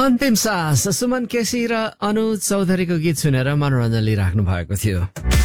अन्तिम सास सुमन केसी र अनुज चौधरीको गीत सुनेर मनोरञ्जन लिइराख्नु भएको थियो।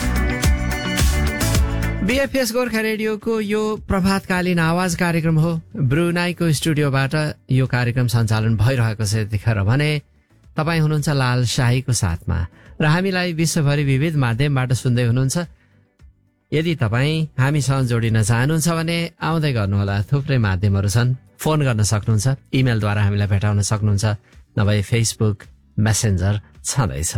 बीएफएस गोर्खा रेडियोको यो प्रभातकालीन आवाज कार्यक्रम हो। ब्रुनाईको स्टुडियोबाट यो कार्यक्रम सञ्चालन भइरहेको छ यतिखेर भने तपाईँ हुनुहुन्छ लाल शाहीको साथमा र हामीलाई विश्वभरि विविध माध्यमबाट सुन्दै हुनुहुन्छ। यदि तपाईँ हामीसँग जोडिन चाहनुहुन्छ भने आउँदै गर्नुहोला। थुप्रै माध्यमहरू छन्। फोन गर्न सक्नुहुन्छ, इमेलद्वारा हामीलाई भेटाउन सक्नुहुन्छ, नभए फेसबुक मेसेन्जर छँदैछ।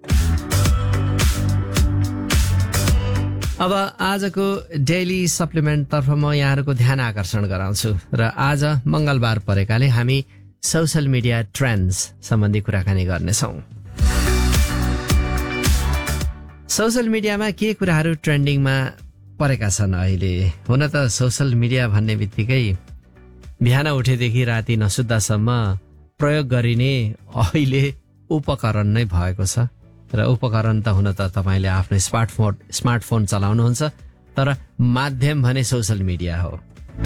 अब आजको डेली सप्लिमेन्टतर्फ म यहाँहरूको ध्यान आकर्षण गराउँछु र आज मंगलबार परेकाले हामी सोशल मिडिया ट्रेन्ड्स सम्बन्धी कुराकानी गर्नेछौँ। सोशल मिडियामा के कुराहरू ट्रेन्डिङमा परेका छन् अहिले? हुन त सोशल मिडिया भन्ने बित्तिकै बिहान उठेदेखि राति नसुत्दासम्म प्रयोग गरिने अहिले उपकरण नै भएको छ। र उपकरण त हुन त तपाईँले आफ्नो स्मार्टफोन चलाउनुहुन्छ, तर माध्यम भने सोशल मिडिया हो।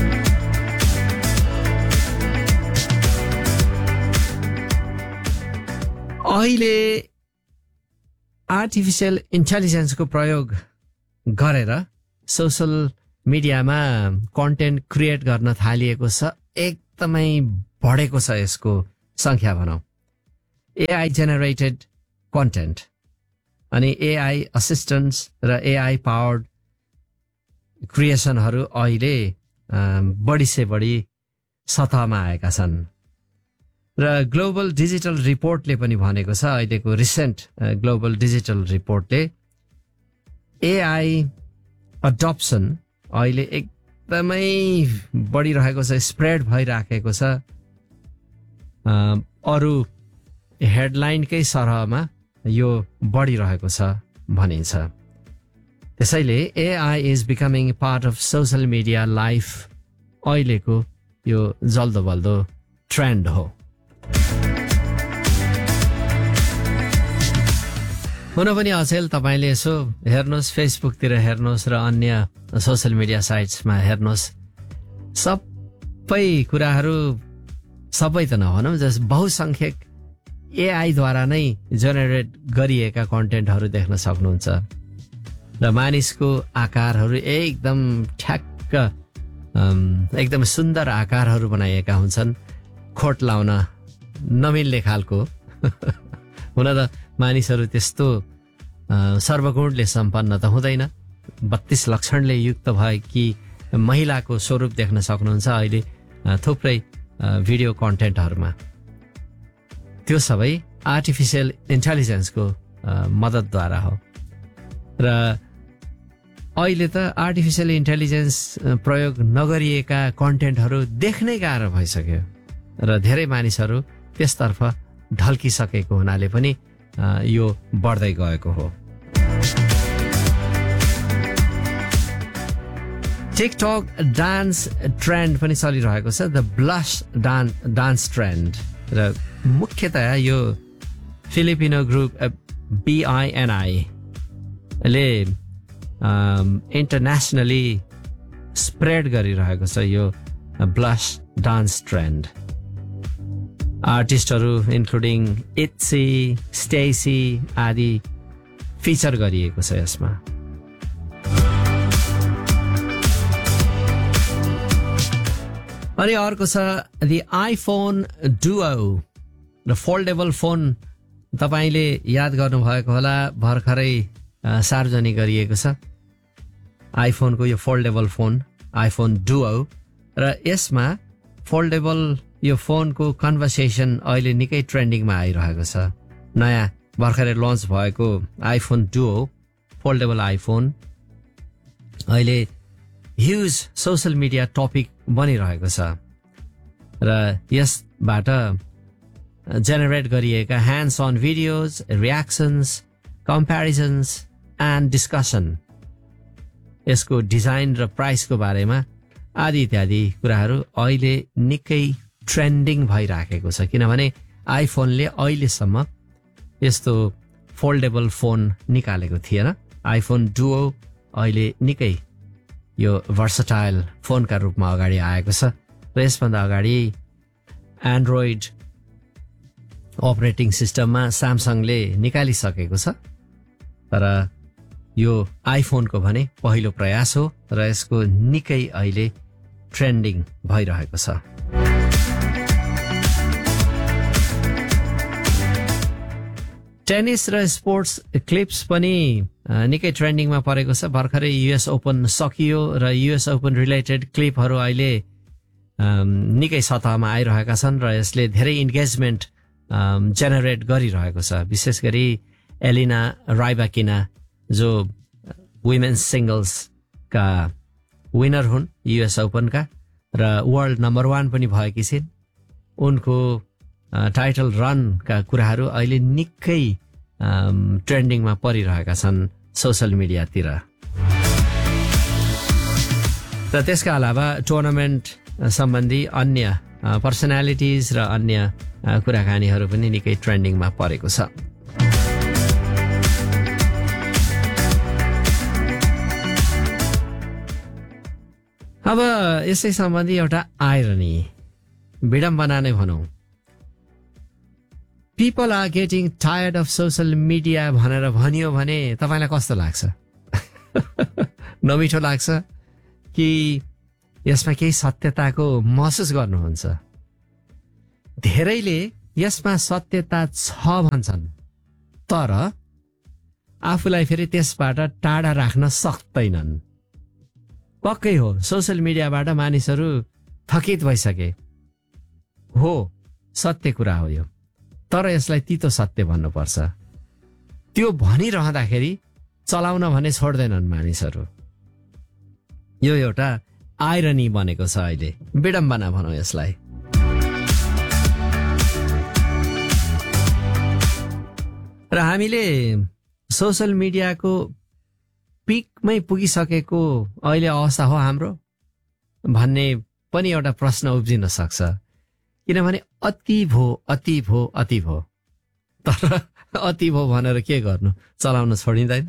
अहिले आर्टिफिसियल इन्टेलिजेन्सको प्रयोग गरेर सोशल मिडियामा कन्टेन्ट क्रिएट गर्न थालिएको छ। एकदमै बढेको छ यसको संख्या भनौँ। एआई जेनेरेटेड कन्टेन्ट अनि एआई असिस्टेन्ट्स र एआई पावर्ड क्रिएसनहरू अहिले बढी से बढी सतहमा आएका छन्। र ग्लोबल डिजिटल रिपोर्टले पनि भनेको छ, अहिलेको रिसेन्ट ग्लोबल डिजिटल रिपोर्टले एआई अडप्सन अहिले एकदमै बढिरहेको छ, स्प्रेड भइराखेको छ। अरू हेडलाइनकै सरहमा यो बढिरहेको छ भनिन्छ। त्यसैले AI is becoming part of social media life अहिलेको यो जल्दो बल्दो ट्रेन्ड हो। हुन पनि अचेल तपाईँले यसो हेर्नुहोस्, फेसबुकतिर हेर्नुहोस् र अन्य सोशल मिडिया साइट्समा हेर्नुहोस्। सबै कुराहरू, सबै त नभनौँ, जस बहुसंख्यक एआईद्वारा नै जेनेरेट गरिएका कन्टेन्टहरू देख्न सक्नुहुन्छ। र मानिसको आकारहरू एकदम ठ्याक्क एकदम सुन्दर आकारहरू बनाइएका हुन्छन्, खोट लाउन नमिल्ने खालको। हुन त मानिसहरू त्यस्तो सर्वगुणले सम्पन्न त हुँदैन। 32 लक्षणले युक्त भएकी महिलाको स्वरूप देख्न सक्नुहुन्छ अहिले थुप्रै भिडियो कन्टेन्टहरूमा। त्यो सबै आर्टिफिसियल इन्टेलिजेन्सको मद्दतद्वारा हो। र अहिले त आर्टिफिसियल इन्टेलिजेन्स प्रयोग नगरिएका कन्टेन्टहरू देख्नै गाह्रो भइसक्यो र धेरै मानिसहरू त्यसतर्फ ढल्किसकेको हुनाले पनि यो बढ्दै गएको हो। टिकटक डान्स ट्रेन्ड पनि चलिरहेको छ, द ब्लस डान्स ट्रेन्ड। र मुख्यतया यो फिलिपिनो ग्रुप BINI ले इन्टरनेसनली स्प्रेड गरिरहेको छ यो bless dance trend. आर्टिस्टहरू including इट्सी, Stacy आदि फिचर गरिएको छ यसमा। अनि अर्को छ दि आइफोन डुओ र फोल्डेबल फोन। तपाईँले याद गर्नुभएको होला, भर्खरै सार्वजनिक गरिएको छ आइफोनको यो फोल्डेबल फोन आइफोन डुओ। र यसमा फोल्डेबल यो फोनको कन्भर्सेसन अहिले निकै ट्रेन्डिङमा आइरहेको छ। नयाँ भर्खरै लन्च भएको आइफोन डुओ फोल्डेबल आइफोन अहिले ह्युज सोशल मिडिया टपिक बनिरहेको छ। र यसबाट जेनेरेट गरिएका hands on videos, reactions, कम्प्यारिजन्स and discussion, यसको डिजाइन र प्राइसको बारेमा आदि इत्यादि कुराहरू अहिले निकै ट्रेन्डिङ भइराखेको छ। किनभने आइफोनले अहिलेसम्म यस्तो फोल्डेबल फोन निकालेको थिएन। आइफोन डुओ अहिले निकै यो भर्सटाइल फोनका रूपमा अगाडि आएको छ। र यसभन्दा अगाडि एन्ड्रोइड अपरेटिङ सिस्टममा स्यामसङले निकालिसकेको छ, तर यो आइफोनको भने पहिलो प्रयास हो र यसको निकै अहिले ट्रेन्डिङ भइरहेको छ। टेनिस र स्पोर्ट्स क्लिप्स पनि निकै ट्रेन्डिङमा परेको छ। भर्खरै युएस ओपन सकियो र युएस ओपन रिलेटेड क्लिपहरू अहिले निकै सतहमा आइरहेका छन् र यसले धेरै इन्गेजमेन्ट जेनेरेट गरिरहेको छ। विशेष गरी एलिना राइबाकिना जो वुमेन्स सिङ्गल्सका विनर हुन् युएस ओपनका र वर्ल्ड नम्बर 1 पनि भएकी छिन्, उनको टाइटल रनका कुराहरू अहिले निकै ट्रेन्डिङमा परिरहेका छन् सोसल मिडियातिर। र त्यसका अलावा टुर्नामेन्ट सम्बन्धी अन्य पर्सनालिटिज र अन्य कुराकानीहरू पनि निकै ट्रेन्डिङमा परेको छ। अब यसै सम्बन्धी एउटा आइरनी, विडम्बना नै भनौँ, people are getting tired of social media भनेर भनियो भने तपाईँलाई कस्तो लाग्छ? नमिठो लाग्छ कि यसमा केही सत्यताको महसुस गर्नुहुन्छ? धेरैले यसमा सत्यता छ भन्छन्, तर आफूलाई फेरि त्यसबाट टाढा राख्न सक्दैनन्। पक्कै हो, सोसल मिडियाबाट मानिसहरू थकित भइसके हो, सत्य कुरा हो यो, तर यसलाई तितो सत्य भन्नुपर्छ। त्यो भनिरहँदाखेरि चलाउन भने छोड्दैनन् मानिसहरू। यो एउटा आइरनी बनेको छ अहिले, विडम्बना भनौँ यसलाई। र हामीले सोसल मिडियाको पिकमै पुगिसकेको अहिले अवस्था हो हाम्रो भन्ने पनि एउटा प्रश्न उब्जिन सक्छ, किनभने अति भो अति भो अति भो, तर अति भो भनेर के गर्नु, चलाउन छोडिँदैन।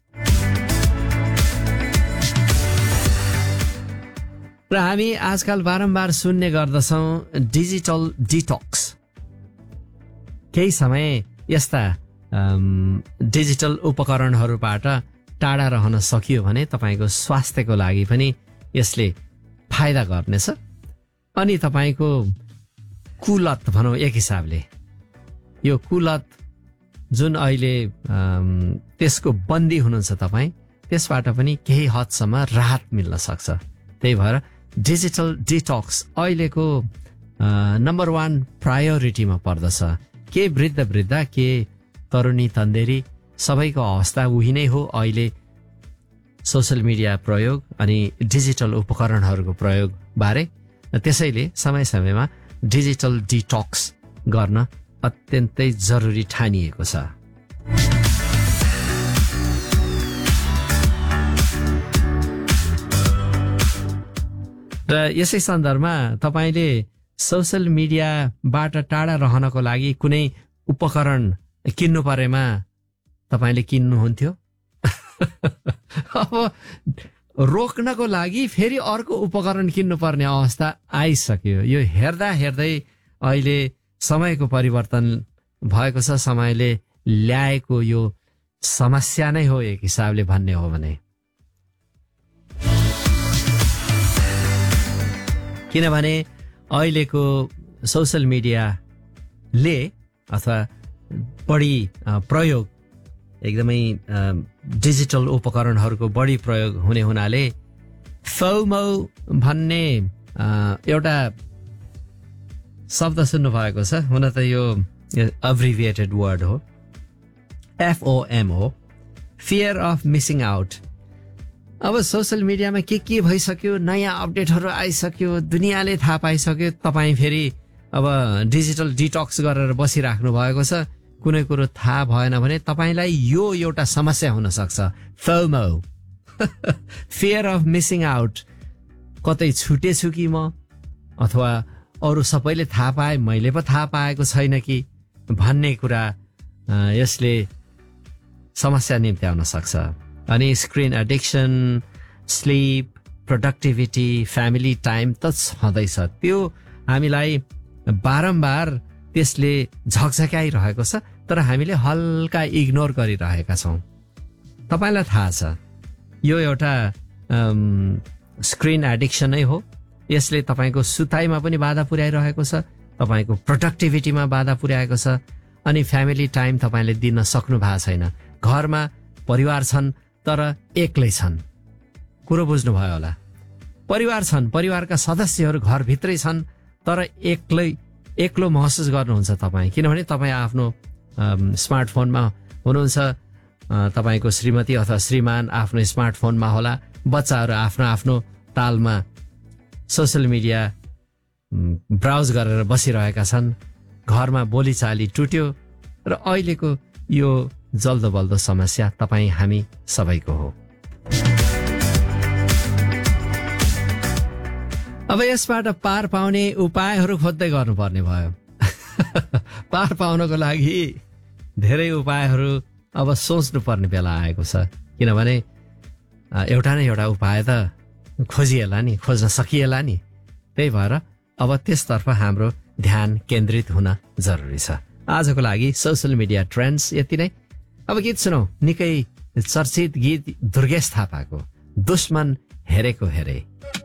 र हामी आजकल बारम्बार सुन्ने गर्दछौँ डिजिटल डिटक्स। केही समय यस्ता डिजिटल उपकरणहरूबाट टाढा रहन सकियो भने तपाईँको स्वास्थ्यको लागि पनि यसले फाइदा गर्नेछ। अनि तपाईँको कुलत भनौँ एक हिसाबले, यो कुलत जुन अहिले त्यसको बन्दी हुनुहुन्छ तपाईँ, त्यसबाट पनि केही हदसम्म राहत मिल्न सक्छ। त्यही भएर डिजिटल डिटक्स अहिलेको नम्बर 1 प्रायोरिटीमा पर्दछ। के वृद्ध वृद्ध, के तरुणी तन्देरी, सबैको अवस्था उही नै हो अहिले। सोसल मिडिया प्रयोग अनि डिजिटल उपकरणहरूको प्रयोग बारे, त्यसैले समय समयमा डिजिटल डिटक्स गर्न अत्यन्तै जरुरी ठानिएको छ। र यसै सन्दर्भमा तपाईँले सोसल मिडियाबाट टाढा रहनको लागि कुनै उपकरण किन्नु परेमा तपाईँले किन्नुहुन्थ्यो? अब रोक्नको लागि फेरि अर्को उपकरण किन्नुपर्ने अवस्था आइसक्यो। यो हेर्दा हेर्दै अहिले समयको परिवर्तन भएको छ, समयले ल्याएको यो समस्या नै हो एक हिसाबले भन्ने हो भने। किनभने अहिलेको सोसल मिडियाले अथवा बढी प्रयोग, एकदमै डिजिटल उपकरणहरूको बढी प्रयोग हुने हुनाले फोमो भन्ने एउटा शब्द सुन्नु भएको छ। हुन त यो अब्रिभिएटेड वर्ड हो, FOMO, fear of missing out. अब सोसल मिडियामा के भइसक्यो, नयाँ अपडेटहरू आइसक्यो, दुनियाँले थाहा पाइसक्यो, तपाईँ फेरि अब डिजिटल डिटक्स गरेर बसिराख्नु भएको छ। कुनै कुरो थाहा भएन भने तपाईँलाई यो एउटा समस्या हुन सक्छ, FOMO, fear of missing out. कतै छुटेछु कि म, अथवा अरू सबैले थाहा पाए मैले पो थाहा पाएको छैन कि भन्ने कुरा यसले समस्या निम्त्याउन सक्छ। अनि screen addiction, sleep, productivity, family time त छँदैछ, त्यो हामीलाई बारम्बार त्यसले झकझकाइरहेको छ, तर हामीले हल्का इग्नोर गरिरहेका छौँ। तपाईँलाई थाहा छ यो एउटा स्क्रिन एडिक्सन नै हो। यसले तपाईँको सुताइमा पनि बाधा पुर्याइरहेको छ, तपाईँको प्रोडक्टिभिटीमा बाधा पुर्याएको छ, अनि फ्यामिली टाइम तपाईँले दिन सक्नु भएको छैन। घरमा परिवार छन् तर एक्लै छन्। कुरो बुझ्नुभयो होला। परिवार छन्, परिवारका सदस्यहरू घरभित्रै छन्, तर एक्लो महसुस गर्नुहुन्छ तपाईँ, किनभने तपाईँ आफ्नो स्मार्टफोनमा हुनुहुन्छ, तपाईँको श्रीमती अथवा श्रीमान आफ्नो स्मार्टफोनमा होला, बच्चाहरू आफ्नो आफ्नो तालमा सोसियल मिडिया ब्राउज गरेर बसिरहेका छन्, घरमा बोलीचाली टुट्यो र अहिलेको यो जल्दो बल्दो समस्या तपाईँ हामी सबैको हो। अब यसबाट पार पाउने उपायहरू खोज्दै गर्नुपर्ने भयो। पार पाउनको लागि धेरै उपायहरू अब सोच्नु पर्ने बेला आएको छ, किनभने एउटा न एउटा उपाय त खोजिएला नि, खोज्न सकिएला नि। त्यही भएर अब त्यसतर्फ हाम्रो ध्यान केन्द्रित हुन जरुरी छ। आजको लागि सोशल मिडिया ट्रेन्ड्स यति नै। अब गीत सुनौ, निकै चर्चित गीत दुर्गेश थापाको दुश्मन हेरेको हेरे।